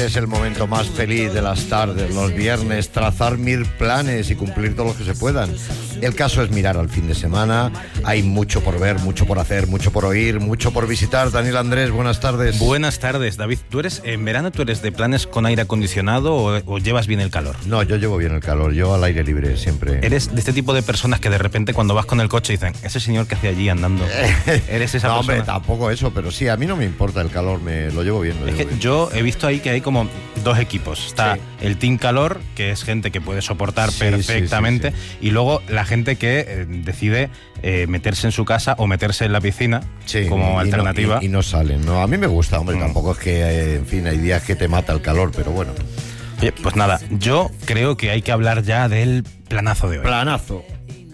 Este es el momento más feliz de las tardes, los viernes, trazar 1000 planes y cumplir todos los que se puedan. El caso es mirar al fin de semana. Hay mucho por ver, mucho por hacer, mucho por oír, mucho por visitar. Daniel Andrés, buenas tardes. Buenas tardes, David. ¿En verano tú eres de planes con aire acondicionado o llevas bien el calor? No, yo llevo bien el calor, yo al aire libre siempre. ¿Eres de este tipo de personas que de repente cuando vas con el coche dicen, ese señor que hace allí andando? ¿Eres esa persona? No, hombre, tampoco eso, pero sí, a mí no me importa el calor, me lo llevo bien. Yo he visto ahí que hay como dos equipos. Está el Team Calor, que es gente que puede soportar perfectamente, y luego la gente que decide meterse en su casa o meterse en la piscina como alternativa. Y no salen, ¿no? A mí me gusta, hombre, tampoco es que, en fin, hay días que te mata el calor, pero bueno. Oye, pues nada, yo creo que hay que hablar ya del planazo de hoy. Planazo.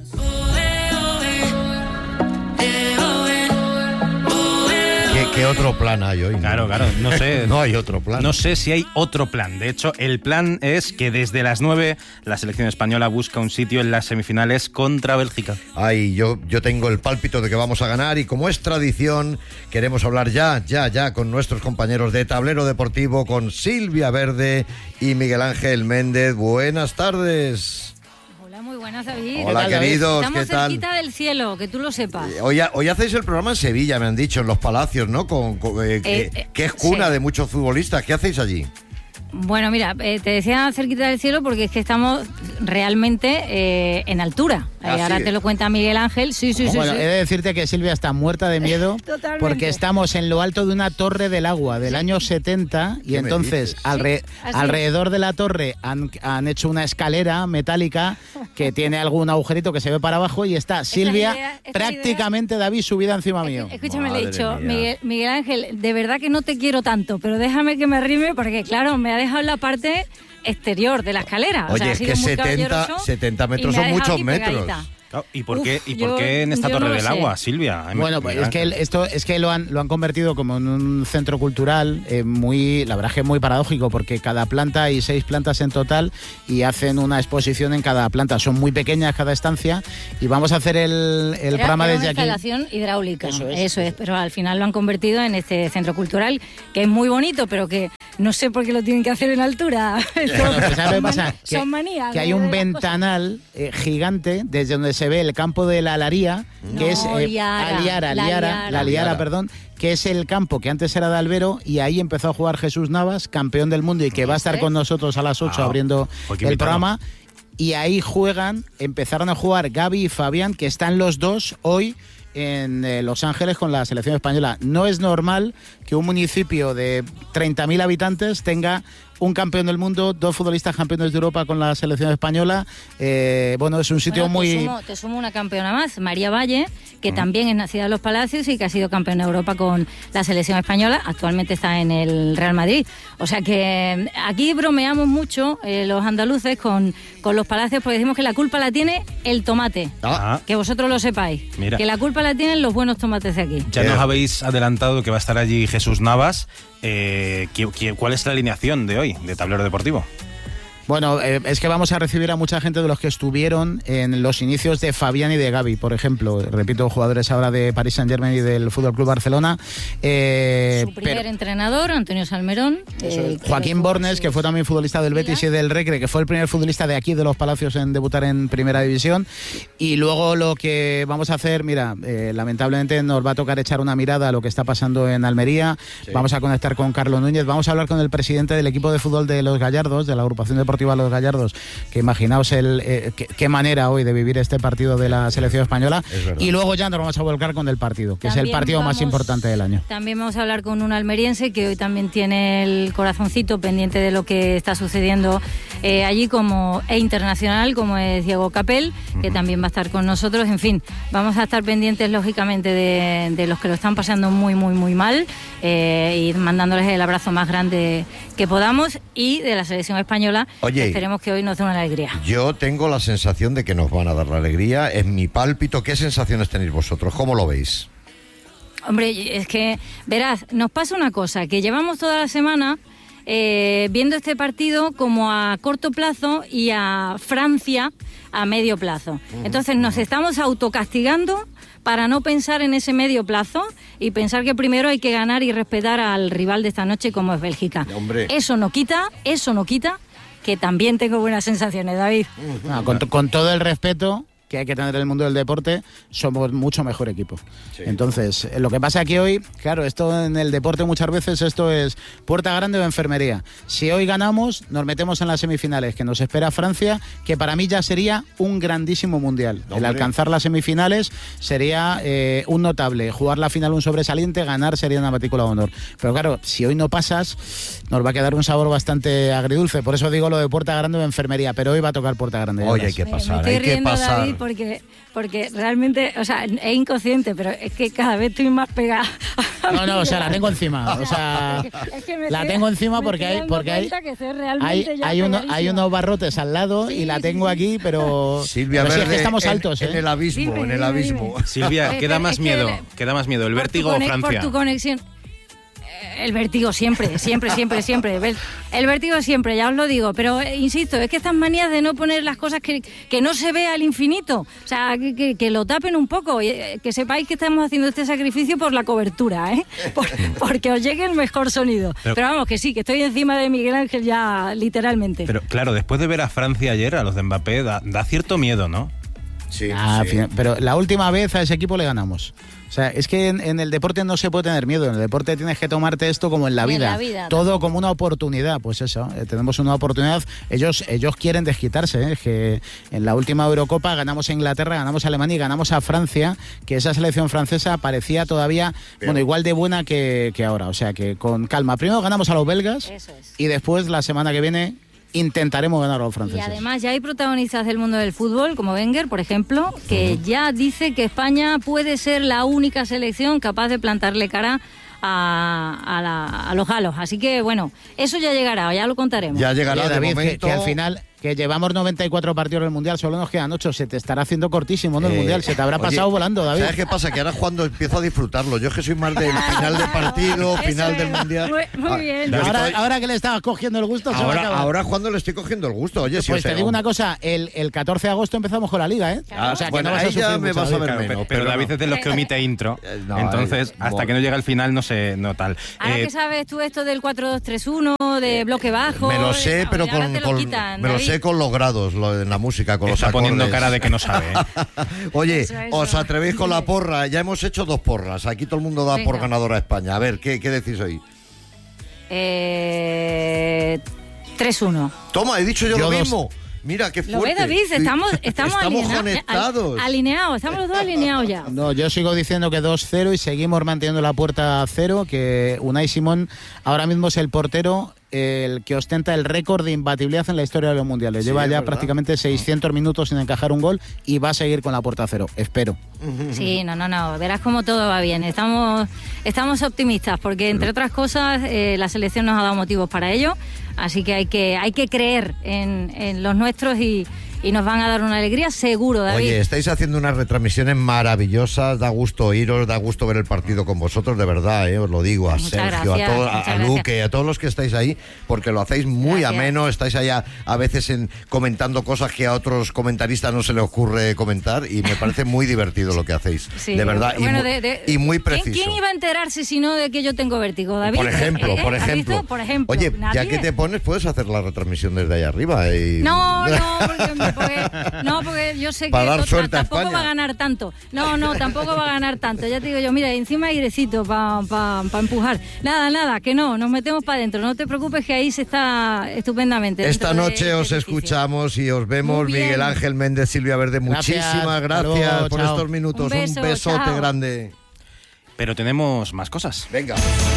¿Qué otro plan hay hoy? Claro, no sé. No hay otro plan. No sé si hay otro plan. De hecho, el plan es que desde las 9 la selección española busca un sitio en las semifinales contra Bélgica. Ay, yo tengo el pálpito de que vamos a ganar y como es tradición, queremos hablar ya con nuestros compañeros de Tablero Deportivo, con Silvia Verde y Miguel Ángel Méndez. Buenas tardes. Muy buenas, David. Hola, queridos, Estamos ¿qué tal? cerquita del cielo, que tú lo sepas. Hoy hacéis el programa en Sevilla, me han dicho, en Los Palacios, ¿no? Que es cuna de muchos futbolistas. ¿Qué hacéis allí? Bueno, mira, te decía cerquita del cielo porque es que estamos realmente en altura. Ahora te lo cuenta Miguel Ángel. Sí. Bueno, he de decirte que Silvia está muerta de miedo porque estamos en lo alto de una torre del agua del año 70 y entonces alrededor de la torre han hecho una escalera metálica que tiene algún agujerito que se ve para abajo y está Silvia prácticamente, David, subida encima mío. Escúchame, le he dicho, Miguel Ángel, de verdad que no te quiero tanto, pero déjame que me arrime porque, claro, me ha dejado la parte exterior de la escalera. Oye, es que 70 metros son muchos metros. ¿Y por qué en esta torre del agua, Silvia? Bueno, pues es que lo han convertido como en un centro cultural la verdad es que es muy paradójico porque cada planta hay 6 plantas en total y hacen una exposición en cada planta. Son muy pequeñas cada estancia y vamos a hacer el programa desde aquí. Era una instalación hidráulica, eso es, pero al final lo han convertido en este centro cultural que es muy bonito, pero que no sé por qué lo tienen que hacer en altura. Bueno, pues ¿sabes qué pasa? Son manías. Que hay un ventanal gigante desde donde se ve el campo de la Alaría, que es la Liara, perdón, que es el campo que antes era de Albero y ahí empezó a jugar Jesús Navas, campeón del mundo y que va a estar con nosotros a las 8 abriendo el programa. Y ahí empezaron a jugar Gaby y Fabián, que están los dos hoy en Los Ángeles con la selección española. No es normal que un municipio de 30.000 habitantes tenga un campeón del mundo, 2 futbolistas campeones de Europa con la selección española. Es un sitio muy... Te sumo una campeona más, María Valle, que también es nacida en Los Palacios y que ha sido campeona de Europa con la selección española. Actualmente está en el Real Madrid. O sea que aquí bromeamos mucho los andaluces con Los Palacios porque decimos que la culpa la tiene el tomate. Que vosotros lo sepáis. Mira. Que la culpa la tienen los buenos tomates de aquí. Ya nos habéis adelantado que va a estar allí Jesús Navas. ¿Cuál es la alineación de hoy de Tablero Deportivo? Bueno, es que vamos a recibir a mucha gente de los que estuvieron en los inicios de Fabián y de Gaby, por ejemplo. Repito, jugadores ahora de Paris Saint-Germain y del Fútbol Club Barcelona. Su primer entrenador, Antonio Salmerón. Joaquín Bornes, que fue también futbolista del Betis y del Recre, que fue el primer futbolista de aquí, de Los Palacios, en debutar en Primera División. Y luego lo que vamos a hacer, lamentablemente nos va a tocar echar una mirada a lo que está pasando en Almería. Sí. Vamos a conectar con Carlos Núñez. Vamos a hablar con el presidente del equipo de fútbol de Los Gallardos, de la agrupación deportiva Los Gallardos, que imaginaos qué manera hoy de vivir este partido de la selección española. Y luego ya nos vamos a volcar con el partido, que también es el partido más importante del año. También vamos a hablar con un almeriense que hoy también tiene el corazoncito pendiente de lo que está sucediendo allí internacional, como es Diego Capel, que también va a estar con nosotros. En fin, vamos a estar pendientes lógicamente de los que lo están pasando muy, muy, muy mal y mandándoles el abrazo más grande que podamos, y de la selección española. Oye, esperemos que hoy nos dé una alegría. Yo tengo la sensación de que nos van a dar la alegría, es mi pálpito. ¿Qué sensaciones tenéis vosotros? ¿Cómo lo veis? Hombre, es que, verás, nos pasa una cosa, que llevamos toda la semana viendo este partido como a corto plazo y a Francia a medio plazo. Entonces nos estamos autocastigando para no pensar en ese medio plazo y pensar que primero hay que ganar y respetar al rival de esta noche como es Bélgica. Hombre. Eso no quita que también tengo buenas sensaciones, David. Con todo el respeto que hay que tener en el mundo del deporte, somos mucho mejor equipo. Sí. Entonces, lo que pasa aquí hoy, claro, esto en el deporte muchas veces esto es puerta grande o enfermería. Si hoy ganamos, nos metemos en las semifinales, que nos espera Francia, que para mí ya sería un grandísimo mundial. El alcanzar las semifinales sería un notable. Jugar la final un sobresaliente, ganar sería una matrícula de honor. Pero claro, si hoy no pasas, nos va a quedar un sabor bastante agridulce. Por eso digo lo de puerta grande o enfermería, pero hoy va a tocar puerta grande. Hoy hay que pasar, hay que pasar. David, porque realmente, o sea, es inconsciente, pero es que cada vez estoy más pegada. No, o sea, la tengo encima. O sea, la tengo encima porque hay unos barrotes al lado y la tengo aquí, pero Silvia, pero Verde, es que estamos altos, en el abismo, dime, en el abismo. Silvia, ¿qué da más miedo? ¿Qué da más miedo, el vértigo o Francia? Por tu conexión. El vértigo siempre. El vértigo siempre, ya os lo digo. Pero insisto, es que estas manías de no poner las cosas que no se vea al infinito, o sea, que lo tapen un poco, que sepáis que estamos haciendo este sacrificio por la cobertura, porque os llegue el mejor sonido. Pero vamos, que sí, que estoy encima de Miguel Ángel ya literalmente. Pero claro, después de ver a Francia ayer, a los de Mbappé, da cierto miedo, ¿no? Sí, sí. Pero la última vez a ese equipo le ganamos. O sea, es que en el deporte no se puede tener miedo. En el deporte tienes que tomarte esto como en la vida. Todo como una oportunidad. Pues eso, tenemos una oportunidad. Ellos quieren desquitarse. Es que en la última Eurocopa ganamos a Inglaterra, ganamos a Alemania y ganamos a Francia, que esa selección francesa parecía todavía igual de buena que ahora. O sea, que con calma. Primero ganamos a los belgas y después la semana que viene intentaremos ganar a los franceses. Y además ya hay protagonistas del mundo del fútbol, como Wenger, por ejemplo, que ya dice que España puede ser la única selección capaz de plantarle cara a los galos. Así que, bueno, eso ya llegará, ya lo contaremos. Ya llegará, David, de momento... que al final... Que llevamos 94 partidos en el Mundial, solo nos quedan 8. Se te estará haciendo cortísimo, ¿no? El Mundial, se te habrá pasado volando, David. ¿Sabes qué pasa? Que ahora es cuando empiezo a disfrutarlo. Yo es que soy más del final de partido, final del Mundial. Muy bien. Ahora que le estabas cogiendo el gusto, ahora es cuando le estoy cogiendo el gusto. Oye, pues te digo una cosa, el 14 de agosto empezamos con la Liga, ¿eh? O sea, bueno, que no ya me vas a ver menos. Pero David es de los que omite intro. Entonces, hasta que no llega el final, no sé, no tal. Ahora que sabes tú esto del 4-2-3-1, de bloque bajo... Me lo sé, pero me lo sé con los grados. En la música, con los acordes. Está poniendo cara de que no sabe. Oye, eso. ¿Os atrevéis con la porra? Ya hemos hecho 2 porras. Aquí todo el mundo da por ganadora a España. A ver, ¿qué decís hoy? 3-1. Toma, he dicho yo lo mismo. Mira, qué fuerte. Lo ve, David, estamos conectados. Alineados, estamos los dos alineados ya. No, yo sigo diciendo que 2-0 y seguimos manteniendo la puerta a 0, que Unai Simón ahora mismo es el portero el que ostenta el récord de imbatibilidad en la historia de los mundiales. Lleva ya prácticamente 600 minutos sin encajar un gol y va a seguir con la puerta a 0, espero. Sí, no, verás cómo todo va bien. Estamos optimistas porque, entre otras cosas, la selección nos ha dado motivos para ello, así que hay que creer en los nuestros y nos van a dar una alegría seguro, David. Oye, estáis haciendo unas retransmisiones maravillosas, da gusto oíros, da gusto ver el partido con vosotros, de verdad, os lo digo, a Sergio, a Luque, a todos los que estáis ahí, porque lo hacéis muy ameno, estáis allá a veces comentando cosas que a otros comentaristas no se les ocurre comentar y me parece muy divertido lo que hacéis, de verdad, bueno, y muy preciso. ¿Quién iba a enterarse si no de que yo tengo vértigo, David? Por ejemplo. Oye, ¿nadie? Ya que te pones, puedes hacer la retransmisión desde allá arriba. Porque yo sé que tampoco va a ganar tanto. No, tampoco va a ganar tanto. Ya te digo yo, mira, encima hay airecito para empujar. Nada, que no, nos metemos para adentro. No te preocupes que ahí se está estupendamente. Esta noche os escuchamos y os vemos. Miguel Ángel Méndez, Silvia Verde, muchísimas gracias por estos minutos. Un besote grande. Pero tenemos más cosas. Venga.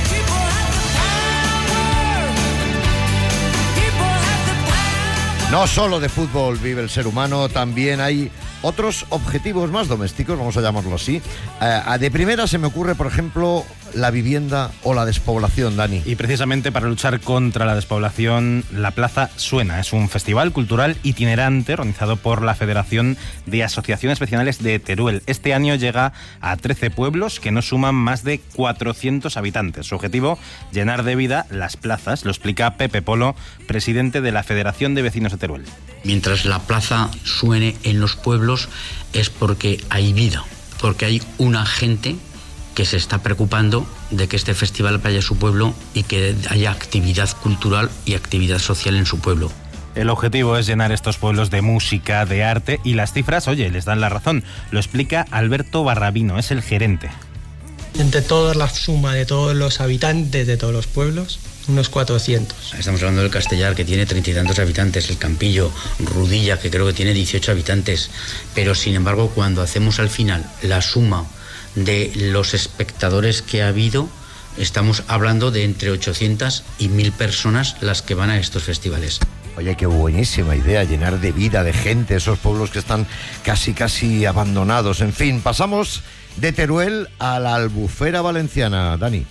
No solo de fútbol vive el ser humano, también hay otros objetivos más domésticos, vamos a llamarlo así. De primera se me ocurre, por ejemplo, la vivienda o la despoblación, Dani? Y precisamente para luchar contra la despoblación, la Plaza Suena es un festival cultural itinerante organizado por la Federación de Asociaciones Vecinales de Teruel. Este año llega a 13 pueblos que no suman más de 400 habitantes. Su objetivo, llenar de vida las plazas, lo explica Pepe Polo, presidente de la Federación de Vecinos de Teruel. Mientras la plaza suene en los pueblos es porque hay vida, porque hay una gente que se está preocupando de que este festival vaya a su pueblo y que haya actividad cultural y actividad social en su pueblo. El objetivo es llenar estos pueblos de música, de arte, y las cifras, oye, les dan la razón. Lo explica Alberto Barrabino, es el gerente. Entre toda la suma de todos los habitantes de todos los pueblos, unos 400. Estamos hablando del Castellar, que tiene 30 y tantos habitantes, el Campillo, Rudilla, que creo que tiene 18 habitantes, pero sin embargo cuando hacemos al final la suma de los espectadores que ha habido, estamos hablando de entre 800 y 1000 personas las que van a estos festivales. Oye, qué buenísima idea, llenar de vida, de gente, esos pueblos que están casi abandonados. En fin, pasamos de Teruel a la Albufera valenciana, Dani.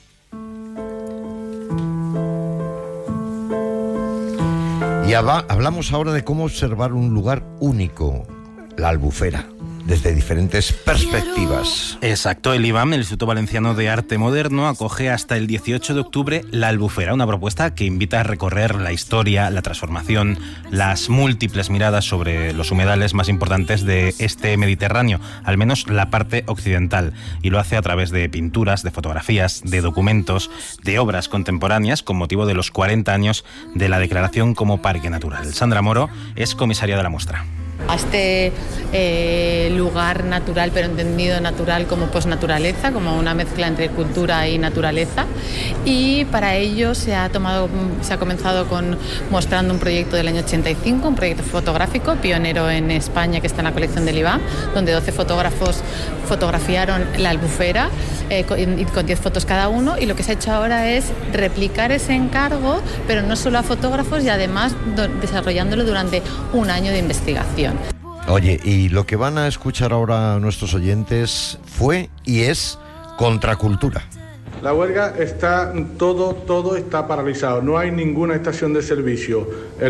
Y hablamos ahora de cómo observar un lugar único, la Albufera, desde diferentes perspectivas. Exacto, el IVAM, el Instituto Valenciano de Arte Moderno, acoge hasta el 18 de octubre la Albufera, una propuesta que invita a recorrer la historia, la transformación, las múltiples miradas sobre los humedales más importantes de este Mediterráneo, al menos la parte occidental, y lo hace a través de pinturas, de fotografías, de documentos, de obras contemporáneas con motivo de los 40 años de la declaración como Parque Natural. Sandra Moro es comisaria de la muestra. A este lugar natural, pero entendido natural como posnaturaleza, como una mezcla entre cultura y naturaleza, y para ello se ha comenzado mostrando un proyecto del año 85, un proyecto fotográfico pionero en España que está en la colección del IVAM, donde 12 fotógrafos fotografiaron la Albufera con 10 fotos cada uno, y lo que se ha hecho ahora es replicar ese encargo, pero no solo a fotógrafos, y además desarrollándolo durante un año de investigación. Oye, y lo que van a escuchar ahora nuestros oyentes fue y es contracultura. La huelga está, todo está paralizado, no hay ninguna estación de servicio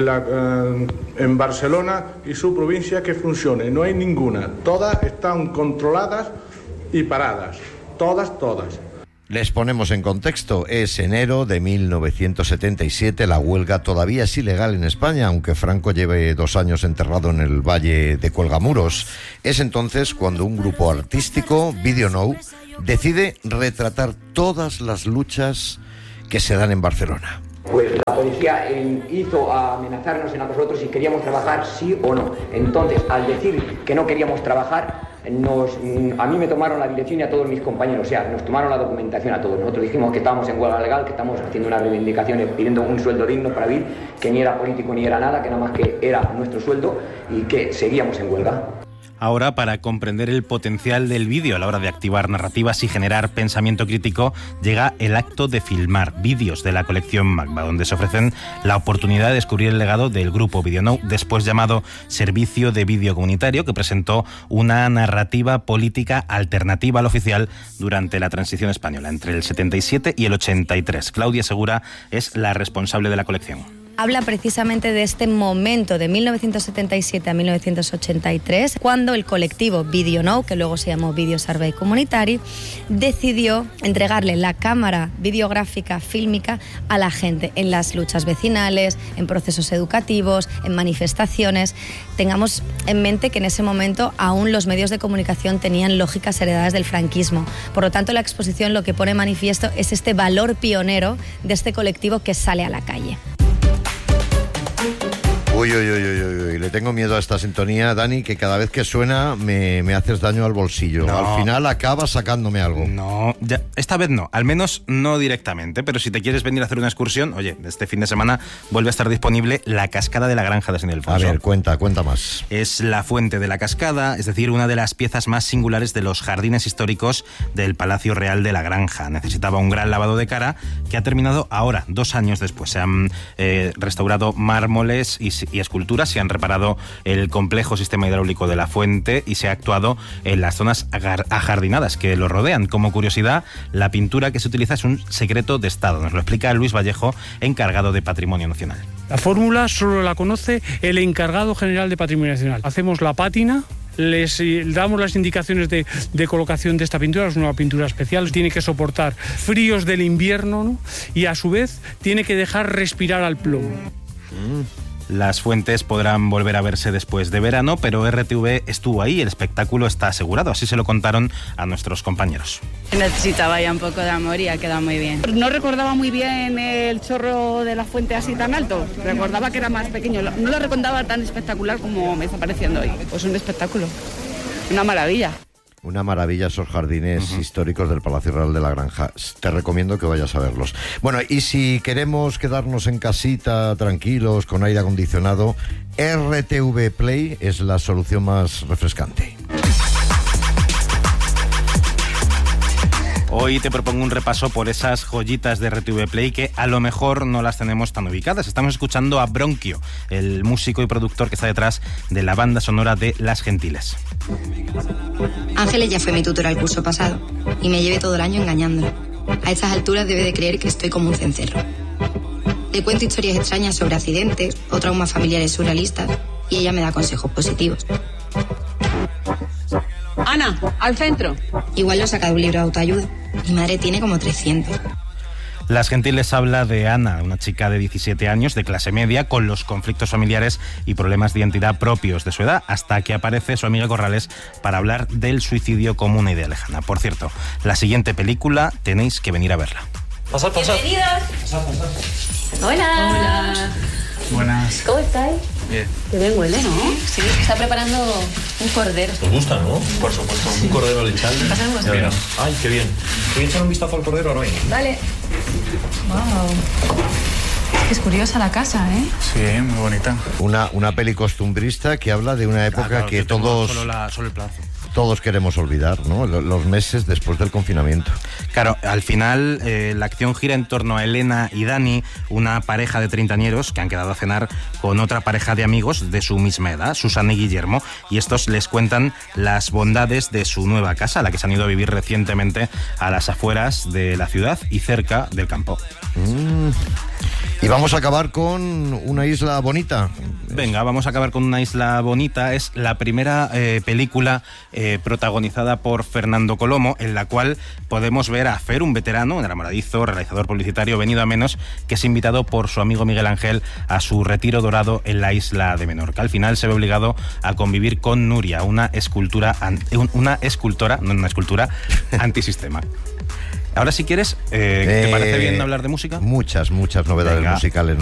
en Barcelona y su provincia que funcione, no hay ninguna, todas están controladas y paradas, todas. Les ponemos en contexto, es enero de 1977, la huelga todavía es ilegal en España, aunque Franco lleve 2 años enterrado en el Valle de Cuelgamuros. Es entonces cuando un grupo artístico, Video Now, decide retratar todas las luchas que se dan en Barcelona. Pues la policía hizo amenazarnos a nosotros si queríamos trabajar sí o no. Entonces, al decir que no queríamos trabajar, a mí me tomaron la dirección y a todos mis compañeros, o sea, nos tomaron la documentación a todos. Nosotros dijimos que estábamos en huelga legal, que estamos haciendo unas reivindicaciones, pidiendo un sueldo digno para vivir, que ni era político ni era nada, que nada más que era nuestro sueldo y que seguíamos en huelga. Ahora, para comprender el potencial del vídeo a la hora de activar narrativas y generar pensamiento crítico, llega el acto de filmar vídeos de la colección Magma, donde se ofrecen la oportunidad de descubrir el legado del grupo Video Now, después llamado Servicio de Vídeo Comunitario, que presentó una narrativa política alternativa al oficial durante la transición española, entre el 77 y el 83. Claudia Segura es la responsable de la colección. Habla precisamente de este momento de 1977 a 1983, cuando el colectivo Video Now, que luego se llamó Video Survey Comunitari, decidió entregarle la cámara videográfica fílmica a la gente en las luchas vecinales, en procesos educativos, en manifestaciones. Tengamos en mente que en ese momento aún los medios de comunicación tenían lógicas heredadas del franquismo. Por lo tanto, la exposición lo que pone manifiesto es este valor pionero de este colectivo que sale a la calle. Uy, le tengo miedo a esta sintonía, Dani, que cada vez que suena me haces daño al bolsillo. No. Al final acabas sacándome algo. No, ya, esta vez no, al menos no directamente, pero si te quieres venir a hacer una excursión, oye, este fin de semana vuelve a estar disponible la Cascada de la Granja de San Ildefonso. A ver, cuenta más. Es la fuente de la cascada, es decir, una de las piezas más singulares de los jardines históricos del Palacio Real de la Granja. Necesitaba un gran lavado de cara que ha terminado ahora, 2 años después. Se han restaurado mármoles y se y esculturas. Se han reparado el complejo sistema hidráulico de la fuente y se ha actuado en las zonas ajardinadas que lo rodean. Como curiosidad, la pintura que se utiliza es un secreto de Estado. Nos lo explica Luis Vallejo, encargado de Patrimonio Nacional. La fórmula solo la conoce el encargado general de Patrimonio Nacional. Hacemos la pátina, les damos las indicaciones de colocación de esta pintura. Es una pintura especial, tiene que soportar fríos del invierno, ¿no? Y a su vez tiene que dejar respirar al plomo. Las fuentes podrán volver a verse después de verano, pero RTV estuvo ahí, el espectáculo está asegurado, así se lo contaron a nuestros compañeros. Necesitaba ya un poco de amor y ha quedado muy bien. No recordaba muy bien el chorro de la fuente así tan alto, recordaba que era más pequeño, no lo recordaba tan espectacular como me está pareciendo hoy. Pues un espectáculo, una maravilla. Una maravilla esos jardines históricos del Palacio Real de la Granja. Te recomiendo que vayas a verlos. Bueno, y si queremos quedarnos en casita, tranquilos, con aire acondicionado, RTV Play es la solución más refrescante. Hoy te propongo un repaso por esas joyitas de RTV Play que a lo mejor no las tenemos tan ubicadas. Estamos escuchando a Bronquio, el músico y productor que está detrás de la banda sonora de Las Gentiles. Ángeles ya fue mi tutora el curso pasado y me llevé todo el año engañándolo. A estas alturas debe de creer que estoy como un cencerro. Le cuento historias extrañas sobre accidentes o traumas familiares surrealistas y ella me da consejos positivos. Ana, al centro. Igual lo saca de un libro de autoayuda. Mi madre tiene como 300. Las Gentiles habla de Ana, una chica de 17 años, de clase media, con los conflictos familiares y problemas de identidad propios de su edad, hasta que aparece su amiga Corrales para hablar del suicidio como una idea lejana. Por cierto, la siguiente película tenéis que venir a verla. Pasad. Bienvenidos. Pasad. Hola. Hola. Buenas. ¿Cómo estáis? Bien. Qué bien huele, ¿no? Sí, está preparando un cordero. ¿Os gusta, no? Por supuesto. Un cordero lechal. Pasamos. Ay, qué bien. Voy a echar un vistazo al cordero ahora mismo. Vale. Wow. Es curiosa la casa, ¿eh? Sí, muy bonita. Una peli costumbrista que habla de una época que todos... Solo el plazo. Todos queremos olvidar, ¿no? Los meses después del confinamiento. Claro, al final la acción gira en torno a Elena y Dani, una pareja de treintañeros que han quedado a cenar con otra pareja de amigos de su misma edad, Susana y Guillermo, y estos les cuentan las bondades de su nueva casa, a la que se han ido a vivir recientemente a las afueras de la ciudad y cerca del campo. Y vamos a acabar con una isla bonita. Venga, vamos a acabar con una isla bonita. Es la primera película protagonizada por Fernando Colomo, en la cual podemos ver a Fer, un veterano, un enamoradizo, realizador publicitario venido a menos, que es invitado por su amigo Miguel Ángel a su retiro dorado en la isla de Menorca. Al final se ve obligado a convivir con Nuria, una escultora antisistema. Ahora, si quieres, ¿te parece bien hablar de música? Muchas novedades musicales.